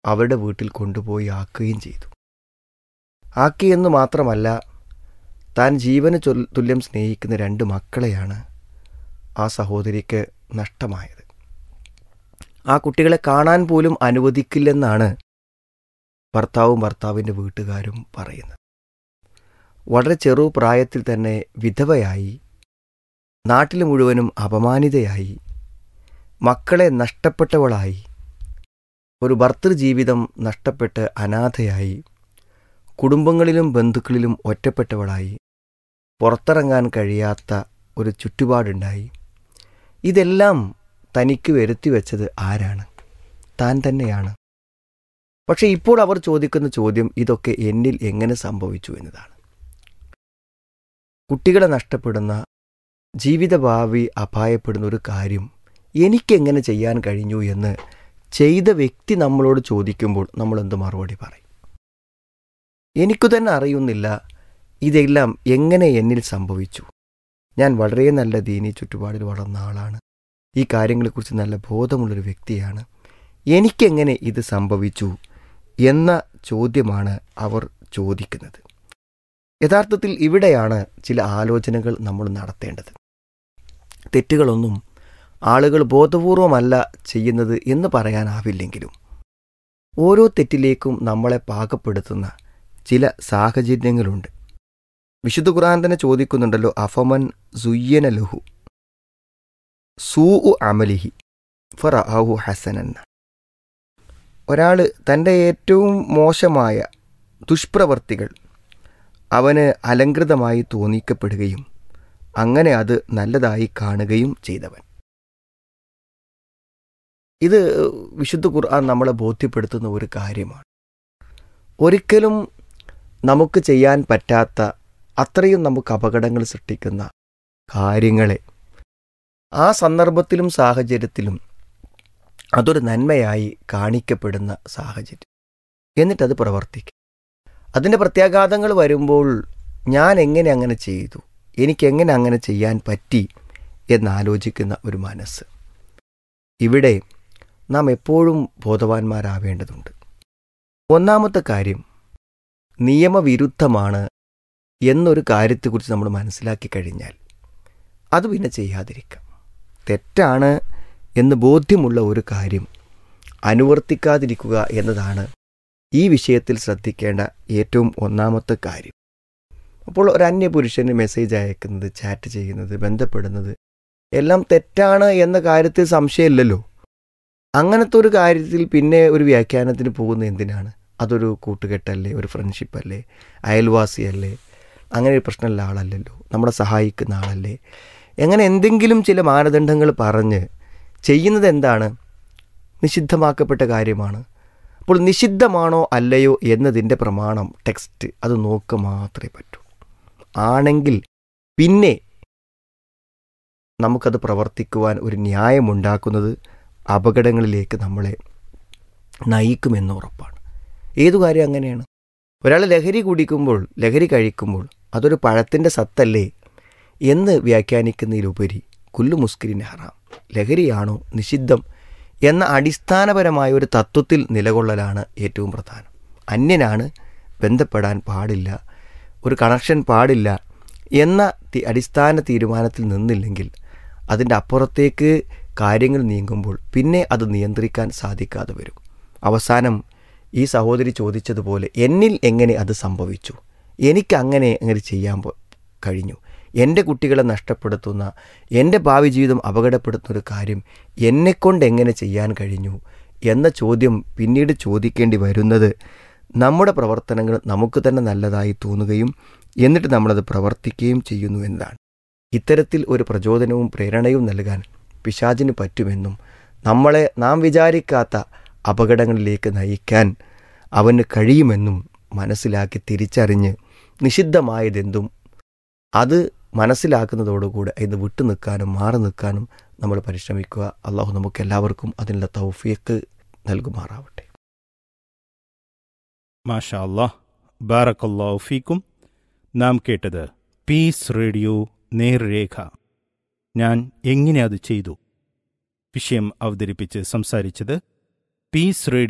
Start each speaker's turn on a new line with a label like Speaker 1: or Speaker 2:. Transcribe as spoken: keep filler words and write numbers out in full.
Speaker 1: അവരുടെ വീട്ടിൽ കൊണ്ടുപോയി ആക്കുകയും ചെയ്തു. ആക്കിയെന്ന് മാത്രമല്ല, താൻ ജീവന് തുല്യം സ്നേഹിക്കുന്ന രണ്ട് മക്കളെയാണ് ആ സഹോദരിക്ക് നഷ്ടമായത്. ആ കുട്ടികളെ കാണാൻ പോലും അനുവദിക്കില്ലെന്നാണ് ഭർത്താവും ഭർത്താവിൻ്റെ വീട്ടുകാരും പറയുന്നത്. വളരെ ചെറു പ്രായത്തിൽ തന്നെ വിധവയായി, നാട്ടിൽ മുഴുവനും അപമാനിതയായി, മക്കളെ നഷ്ടപ്പെട്ടവളായി, ഒരു ഭർതൃജീവിതം നഷ്ടപ്പെട്ട് അനാഥയായി, കുടുംബങ്ങളിലും ബന്ധുക്കളിലും ഒറ്റപ്പെട്ടവളായി, പുറത്തിറങ്ങാൻ കഴിയാത്ത ഒരു ചുറ്റുപാടുണ്ടായി. ഇതെല്ലാം തനിക്ക് വരുത്തി വെച്ചത് ആരാണ്? താൻ തന്നെയാണ്. പക്ഷെ ഇപ്പോൾ അവർ ചോദിക്കുന്ന ചോദ്യം ഇതൊക്കെ എന്നിൽ എങ്ങനെ സംഭവിച്ചു എന്നതാണ്. കുട്ടികളെ നഷ്ടപ്പെടുന്ന, ജീവിതഭാവി അപായപ്പെടുന്ന ഒരു കാര്യം എനിക്കെങ്ങനെ ചെയ്യാൻ കഴിഞ്ഞു എന്ന് ചെയ്ത വ്യക്തി നമ്മളോട് ചോദിക്കുമ്പോൾ നമ്മൾ എന്ത് മറുപടി പറയും? എനിക്കു തന്നെ അറിയുന്നില്ല ഇതെല്ലാം എങ്ങനെ എന്നിൽ സംഭവിച്ചു. ഞാൻ വളരെ നല്ല ദീനി ചുറ്റുപാടിൽ വളർന്ന ആളാണ്. ഈ കാര്യങ്ങളെക്കുറിച്ച് നല്ല ബോധമുള്ളൊരു വ്യക്തിയാണ്. എനിക്കെങ്ങനെ ഇത് സംഭവിച്ചു എന്ന ചോദ്യമാണ് അവർ ചോദിക്കുന്നത്. യഥാർത്ഥത്തിൽ ഇവിടെയാണ് ചില ആലോചനകൾ നമ്മൾ നടത്തേണ്ടത്. തെറ്റുകളൊന്നും ആളുകൾ ബോധപൂർവമല്ല ചെയ്യുന്നത് എന്ന് പറയാനാവില്ലെങ്കിലും ഓരോ തെറ്റിലേക്കും നമ്മളെ പാകപ്പെടുത്തുന്ന ചില സാഹചര്യങ്ങളുണ്ട്. വിശുദ്ധ ഖുർആൻ തന്നെ ചോദിക്കുന്നുണ്ടല്ലോ, അഫമൻ സുയ്യന ലഹു സൂഉ അമലിഹി ഫറഅഹു ഹസനൻ. ഒരാൾ തൻ്റെ ഏറ്റവും മോശമായ ദുഷ്പ്രവർത്തികൾ അവന് അലങ്കൃതമായി തോന്നിക്കപ്പെടുകയും അങ്ങനെ അത് നല്ലതായി കാണുകയും ചെയ്തവൻ. ഇത് വിശുദ്ധ ഖുർആൻ നമ്മളെ ബോധ്യപ്പെടുത്തുന്ന ഒരു കാര്യമാണ്. ഒരിക്കലും നമുക്ക് ചെയ്യാൻ പറ്റാത്ത, അത്രയും നമുക്ക് അപകടങ്ങൾ സൃഷ്ടിക്കുന്ന കാര്യങ്ങളെ ആ സന്ദർഭത്തിലും സാഹചര്യത്തിലും അതൊരു നന്മയായി കാണിക്കപ്പെടുന്ന സാഹചര്യം, എന്നിട്ടത് പ്രവർത്തിക്കും. അതിൻ്റെ പ്രത്യാഘാതങ്ങൾ വരുമ്പോൾ ഞാൻ എങ്ങനെ അങ്ങനെ ചെയ്തു, എനിക്കെങ്ങനെ അങ്ങനെ ചെയ്യാൻ പറ്റി എന്നാലോചിക്കുന്ന ഒരു മനസ്സ്. ഇവിടെ നാം എപ്പോഴും ബോധവാന്മാരാവേണ്ടതുണ്ട്. ഒന്നാമത്തെ കാര്യം, നിയമവിരുദ്ധമാണ് എന്നൊരു കാര്യത്തെക്കുറിച്ച് നമ്മൾ മനസ്സിലാക്കി കഴിഞ്ഞാൽ അത് പിന്നെ ചെയ്യാതിരിക്കാം. തെറ്റാണ് എന്ന് ബോധ്യമുള്ള ഒരു കാര്യം അനുവർത്തിക്കാതിരിക്കുക എന്നതാണ് ഈ വിഷയത്തിൽ ശ്രദ്ധിക്കേണ്ട ഏറ്റവും ഒന്നാമത്തെ കാര്യം. അപ്പോൾ ഒരു അന്യപുരുഷന് മെസ്സേജ് അയക്കുന്നത്, ചാറ്റ് ചെയ്യുന്നത്, ബന്ധപ്പെടുന്നത് എല്ലാം തെറ്റാണ് എന്ന കാര്യത്തിൽ സംശയമില്ലല്ലോ. അങ്ങനത്തെ ഒരു കാര്യത്തിൽ പിന്നെ ഒരു വ്യാഖ്യാനത്തിന് പോകുന്നത് എന്തിനാണ്? അതൊരു കൂട്ടുകെട്ടല്ലേ, ഒരു ഫ്രണ്ട്ഷിപ്പല്ലേ, അയൽവാസിയല്ലേ, അങ്ങനെ ഒരു പ്രശ്നമുള്ള ആളല്ലല്ലോ, നമ്മളെ സഹായിക്കുന്ന ആളല്ലേ. എങ്ങനെ എന്തെങ്കിലും ചില മാനദണ്ഡങ്ങൾ പറഞ്ഞ് ചെയ്യുന്നത് എന്താണ്? നിഷിദ്ധമാക്കപ്പെട്ട കാര്യമാണ്. അപ്പോൾ നിഷിദ്ധമാണോ അല്ലയോ എന്നതിൻ്റെ പ്രമാണം ടെക്സ്റ്റ് അത് നോക്കുക മാത്രമേ പറ്റൂ. ആണെങ്കിൽ പിന്നെ നമുക്കത് പ്രവർത്തിക്കുവാൻ ഒരു ന്യായമുണ്ടാക്കുന്നത് അപകടങ്ങളിലേക്ക് നമ്മളെ നയിക്കുമെന്ന് ഉറപ്പാണ്. ഏതു കാര്യം അങ്ങനെയാണ്. ഒരാൾ ലഹരി കുടിക്കുമ്പോൾ, ലഹരി കഴിക്കുമ്പോൾ അതൊരു പഴത്തിൻ്റെ സത്തല്ലേ എന്ന് വ്യാഖ്യാനിക്കുന്നതിലുപരി കുല്ലു മുസ്കിരിൻ ഹറാം, ലഹരിയാണോ നിഷിദ്ധം എന്ന അടിസ്ഥാനപരമായ ഒരു തത്വത്തിൽ നിലകൊള്ളലാണ് ഏറ്റവും പ്രധാനം. അന്യനാണ്, ബന്ധപ്പെടാൻ പാടില്ല, ഒരു കണക്ഷൻ പാടില്ല എന്ന അടിസ്ഥാന തീരുമാനത്തിൽ നിന്നില്ലെങ്കിൽ അതിൻ്റെ അപ്പുറത്തേക്ക് കാര്യങ്ങൾ നീങ്ങുമ്പോൾ പിന്നെ അത് നിയന്ത്രിക്കാൻ സാധിക്കാതെ വരും. അവസാനം ഈ സഹോദരി ചോദിച്ചതുപോലെ എന്നിൽ എങ്ങനെ അത് സംഭവിച്ചു, എനിക്ക് അങ്ങനെ അങ്ങനെ ചെയ്യാൻ കഴിഞ്ഞു, എൻ്റെ കുട്ടികളെ നഷ്ടപ്പെടുത്തുന്ന, എൻ്റെ ഭാവി ജീവിതം അപകടപ്പെടുത്തുന്ന ഒരു കാര്യം എന്നെക്കൊണ്ട് എങ്ങനെ ചെയ്യാൻ കഴിഞ്ഞു എന്ന ചോദ്യം പിന്നീട് ചോദിക്കേണ്ടി വരുന്നത് നമ്മുടെ പ്രവർത്തനങ്ങൾ നമുക്ക് തന്നെ നല്ലതായി തോന്നുകയും എന്നിട്ട് നമ്മളത് പ്രവർത്തിക്കുകയും ചെയ്യുന്നു എന്നതാണ്. ഇത്തരത്തിൽ ഒരു പ്രചോദനവും പ്രേരണയും നൽകാൻ പിശാചിന് പറ്റുമെന്നും നമ്മളെ നാം വിചാരിക്കാത്ത അപകടങ്ങളിലേക്ക് നയിക്കാൻ അവന് കഴിയുമെന്നും മനസ്സിലാക്കി തിരിച്ചറിഞ്ഞ് നിഷിദ്ധമായതെന്തും അത് മനസ്സിലാക്കുന്നതോടുകൂടെ ഇത് വിട്ടു നിൽക്കാനും മാറി നിൽക്കാനും നമ്മൾ പരിശ്രമിക്കുക. അള്ളാഹു നമുക്ക് എല്ലാവർക്കും അതിനുള്ള തൗഫീഖ് നൽകുമാറാവട്ടെ.
Speaker 2: മാഷാ അല്ലാഹ്, ബാറക്കല്ലാഹു ഫീക്കും. നാം കേട്ടത് പീസ് റേഡിയോ നേർരേഖ. ഞാൻ എങ്ങനെ അത് ചെയ്തു വിഷയം അവതരിപ്പിച്ച് സംസാരിച്ചത് പീസ് റേഡിയോ